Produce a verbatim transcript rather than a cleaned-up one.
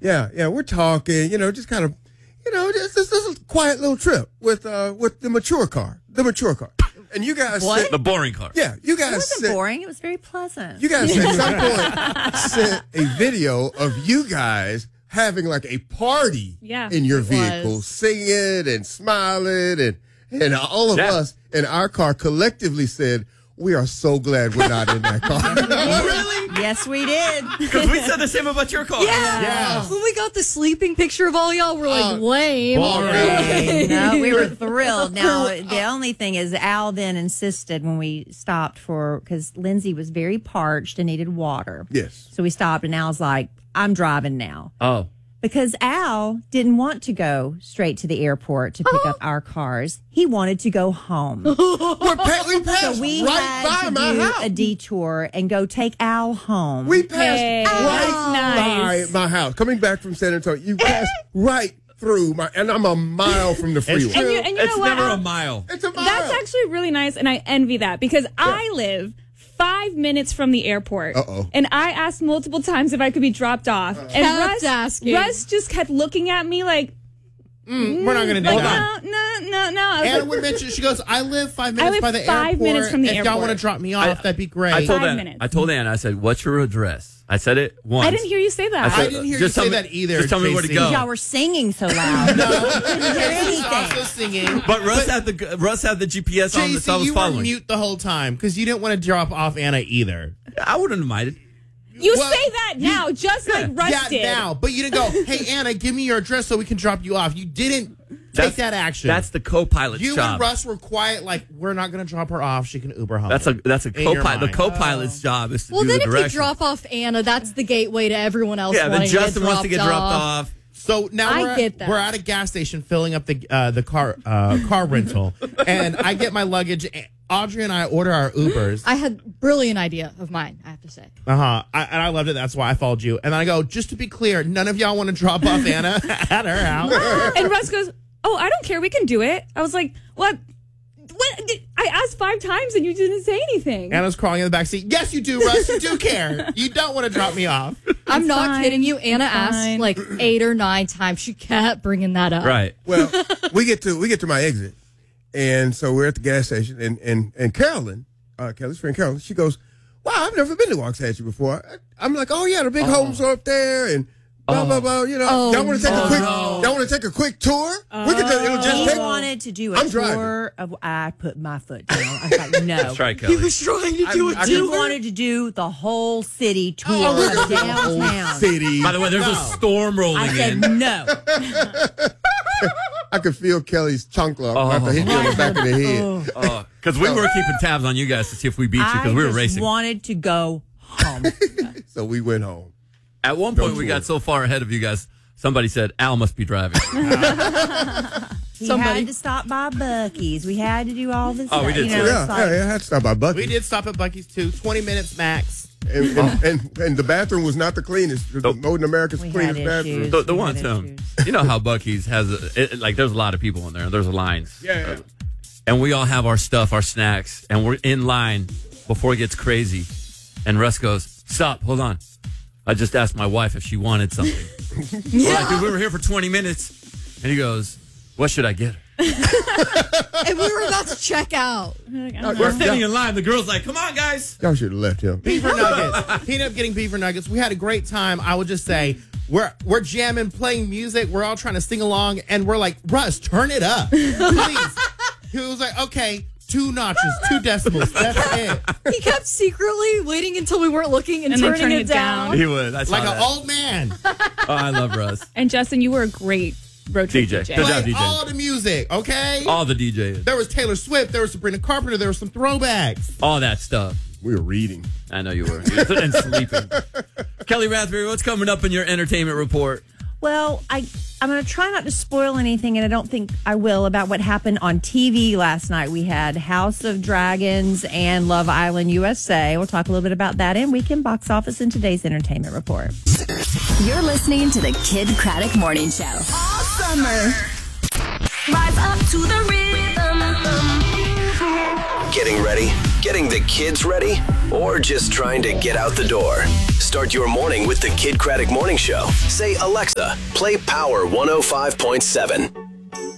Yeah, yeah, we're talking, you know, just kind of, you know, just this is a quiet little trip with uh with the mature car, the mature car. And you guys what? Sent, the boring car. Yeah, you guys It wasn't sent, boring. It was very pleasant. You guys at some point sent a video of you guys having like a party yeah, in your vehicle, was. singing and smiling, and and all of yeah. us in our car collectively said, "We are so glad we're not in that car." Really? Yes, we did. Because we said the same about your car. Yeah. Yeah. When we got the sleeping picture of all y'all, we're like, Uh, lame. Boring. No, we were thrilled. Now, the only thing is Al then insisted when we stopped for, because Lindsay was very parched and needed water. Yes. So we stopped, and Al's like, I'm driving now. Oh. Because Al didn't want to go straight to the airport to pick up our cars. He wanted to go home. We're pa- we passed So we right had by to my do house. a detour and go take Al home. We passed Hey, right nice. by my house. Coming back from San Antonio, you passed right through my, and I'm a mile from the freeway. And you, and you It's know what? never Al? a mile. It's a mile. That's actually really nice, and I envy that because I live five minutes from the airport. Uh-oh. And I asked multiple times if I could be dropped off. And Kept Russ, asking. Russ just kept looking at me like, Mm, we're not going to do like that. no, no, no, no. I was Anna like, would mention, she goes, I live five I minutes live by the five airport. minutes from the if y'all airport. want to drop me off, that'd be great. I told Five Ann, minutes. I told Ann, I said, what's your address? I said it once. I didn't hear you say that. I, said, I didn't hear just you tell say me- that either, Just tell me where to J C. go. Y'all were singing so loud. No, Couldn't hear Jason's also anything. singing. But Russ had the Russ had the G P S on, J so I C, was you were following. mute the whole time because you didn't want to drop off Anna either. I wouldn't have minded. you Well, say that now, just like Russ yeah, did. now. But you didn't go, hey, Anna, give me your address so we can drop you off. You didn't take That's- that action. That's the co-pilot's you job. and Russ were quiet, like, we're not going to drop her off. She can Uber home. That's a that's a In your co-pilot. The mind. co-pilot's job is to Well, do then the if direction. you drop off Anna, that's the gateway to everyone else yeah, then wanting Justin to get wants to get dropped off. So now I we're, at, get that. we're at a gas station filling up the uh, the car uh, car rental, and I get my luggage. Audrey and I order our Ubers. I had a brilliant idea of mine, I have to say. Uh huh. And I loved it. That's why I followed you. And then I go, just to be clear, none of y'all want to drop off Anna at her house. And Russ goes, oh, I don't care. We can do it. I was like, what? What? I asked five times and you didn't say anything. Anna's crawling in the back seat. Yes, you do, Russ. You do care. You don't want to drop me off. I'm not fine. kidding you. Anna It's asked fine. like eight or nine times. She kept bringing that up. Right. Well, we get to we get to my exit, and so we're at the gas station, and and and Carolyn, uh, Kelly's friend Carolyn, she goes, "Wow, I've never been to Waxahachie before." I'm like, "Oh yeah, the big homes are up there, and blah blah blah." You know, Oh, y'all want to take no. a quick? Oh, no. Y'all want to take a quick tour? We can. Just, it'll just He take. wanted to do a I'm driving. tour of. I put my foot down. I was like, no. That's right, Kelly. trying to do I- I He could- wanted to do the whole city tour Oh, we're of gonna do the whole downtown. city. By the way, there's a storm rolling I said in. no. I could feel Kelly's chancla Oh. after hit me on the back of the head. Because we were keeping tabs on you guys to see if we beat you because I we were just racing. wanted to go home. So we went home. At one point, No we tour. got so far ahead of you guys, somebody said, Al must be driving. We Somebody- had to stop by Buc-ee's. We had to do all this. Oh, we did you too. know, Yeah, it's like- yeah, yeah, I had to stop by Bucky. We did stop at Buc-ee's too. twenty minutes max. And, and, and, and the bathroom was not the cleanest. The Nope. Mode in America's We cleanest had bathroom. issues. the the We one, had um, issues. you know how Buc-ee's has, a, it, like, there's a lot of people in there. There's lines. Yeah, yeah. And we all have our stuff, our snacks, and we're in line before it gets crazy. And Russ goes, stop, hold on. I just asked my wife if she wanted something. We're like, dude, we were here for twenty minutes. And he goes, what should I get her? And we were about to check out. Like, I Oh, don't know. We're sitting in line. The girl's like, come on, guys. Y'all should have left him. Beaver nuggets. He ended up getting beaver nuggets. We had a great time. I would just say we're we're jamming, playing music. We're all trying to sing along, and we're like, Russ, turn it up, please. He was like, okay, two notches, two decimals. That's it. He kept secretly waiting until we weren't looking and, And then turning, turning it it down. down. He would. I saw Like that. an old man. Oh, I love Russ. And Justin, you were a great road trip D J. D J. Good job, Play D J. all the music, okay? All the D Js. There was Taylor Swift. There was Sabrina Carpenter. There was some throwbacks. All that stuff. We were reading. I know you were. And sleeping. Kelly Raspberry, what's coming up in your entertainment report? Well, I, I'm going to try not to spoil anything, and I don't think I will, about what happened on T V last night. We had House of Dragons and Love Island U S A. We'll talk a little bit about that and weekend box office in today's entertainment report. You're listening to the Kid Craddock Morning Show. All summer. Rise up to the rhythm. Getting ready? getting the kids ready, or just trying to get out the door? Start your morning with the Kid Craddock Morning Show. Say, Alexa, play Power one oh five point seven.